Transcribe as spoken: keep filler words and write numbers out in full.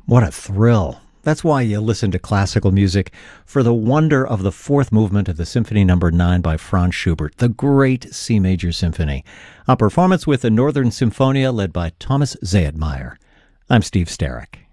What a thrill. That's why you listen to classical music, for the wonder of the fourth movement of the Symphony Number nine by Franz Schubert, the great C major symphony. A performance with the Northern Symphonia led by Thomas Zayatmeyer. I'm Steve Starrick.